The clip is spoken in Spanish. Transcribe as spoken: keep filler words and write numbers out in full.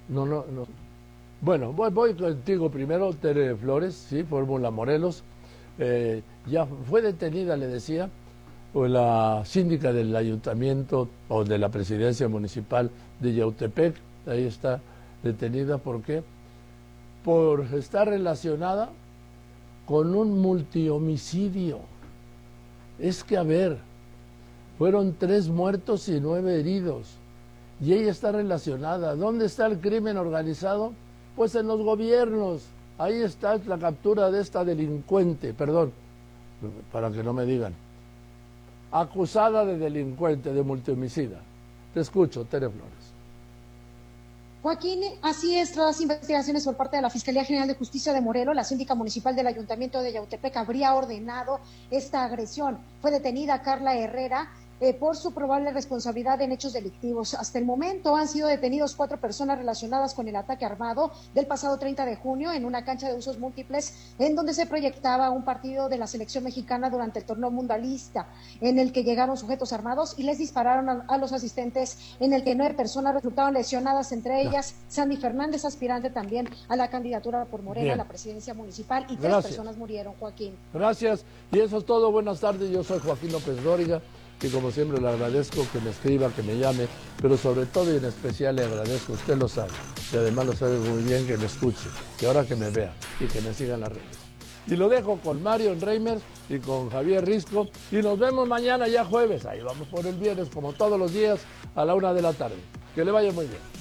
No, no, no. Bueno, voy, voy contigo primero, Tere Flores, sí, Fórmula Morelos. Eh, ya fue detenida, le decía, o la síndica del ayuntamiento o de la presidencia municipal de Yautepec. Ahí está detenida, ¿por qué? Por estar relacionada con un multihomicidio. Es que, a ver, fueron tres muertos y nueve heridos. Y ella está relacionada. ¿Dónde está el crimen organizado? Pues en los gobiernos. Ahí está la captura de esta delincuente, perdón, para que no me digan, acusada de delincuente, de multihomicida. Te escucho, Tere Flores. Joaquín, así es, tras las investigaciones por parte de la Fiscalía General de Justicia de Morelos, la síndica municipal del Ayuntamiento de Yautepec habría ordenado esta agresión. Fue detenida Carla Herrera eh, por su probable responsabilidad en hechos delictivos. Hasta el momento han sido detenidos cuatro personas relacionadas con el ataque armado del pasado treinta de junio en una cancha de usos múltiples en donde se proyectaba un partido de la selección mexicana durante el torneo mundialista, en el que llegaron sujetos armados y les dispararon a, a los asistentes, en el que nueve personas resultaron lesionadas, entre ellas Sandy Fernández, aspirante también a la candidatura por Morena Bien. a la presidencia municipal, y tres Gracias. personas murieron, Joaquín. Gracias, y eso es todo. Buenas tardes, yo soy Joaquín López Dóriga, y como siempre le agradezco que me escriba, que me llame, pero sobre todo y en especial le agradezco, usted lo sabe, y además lo sabe muy bien, que me escuche, que ahora que me vea y que me siga en las redes. Y lo dejo con Mario Reimers y con Javier Risco, y nos vemos mañana ya jueves, ahí vamos por el viernes como todos los días a la una de la tarde. Que le vaya muy bien.